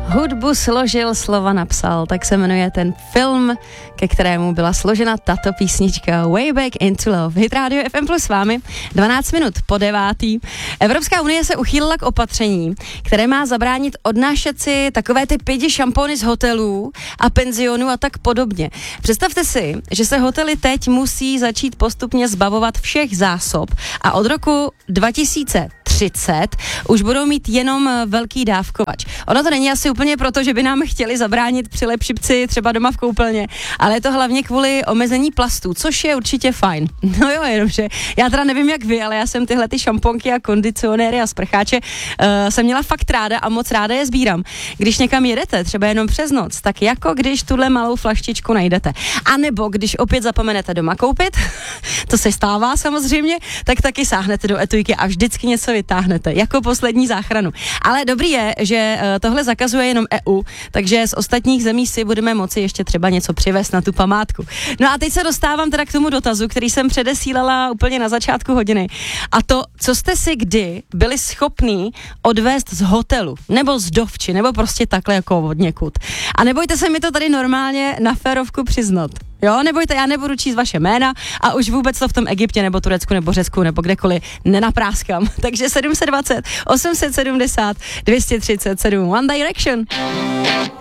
Hudbu složil, slova napsal, tak se jmenuje ten film, ke kterému byla složena tato písnička Way Back Into Love. Hit Radio FM Plus s vámi, 12 minut po 9. Evropská unie se uchýlila k opatření, které má zabránit odnášet si takové ty pidi šampony z hotelů a penzionů a tak podobně. Představte si, že se hotely teď musí začít postupně zbavovat všech zásob a od roku 2030 už budou mít jenom velký dávkovač. Ono to není asi úplně proto, že by nám chtěli zabránit přilepšit si třeba doma v koupelně, ale je to hlavně kvůli omezení plastů, což je určitě fajn. No jo, jenomže já teda nevím jak vy, ale já jsem tyhle ty šamponky a kondicionéry a sprcháče jsem měla fakt ráda a moc ráda je sbírám. Když někam jedete, třeba jenom přes noc, tak jako když tuhle malou flaštičku najdete. A nebo když opět zapomenete doma koupit, to se stává samozřejmě, tak taky sáhnete do etujky a vždycky něco vytáhnete, jako poslední záchranu. Ale dobrý je, že tohle zakazuje jenom EU, takže z ostatních zemí si budeme moci ještě třeba něco přivést na tu památku. No a teď se dostávám teda k tomu dotazu, který jsem předesílala úplně na začátku hodiny. A to, co jste si kdy byli schopní odvést z hotelu, nebo z dovči, nebo prostě takhle jako od někud. A nebojte se mi to tady normálně na férovku přiznat. Jo, nebojte, já nebudu číst vaše jména a už vůbec to v tom Egyptě nebo Turecku nebo Řecku nebo kdekoliv nenapráskám. Takže 720, 870, 237, One Direction.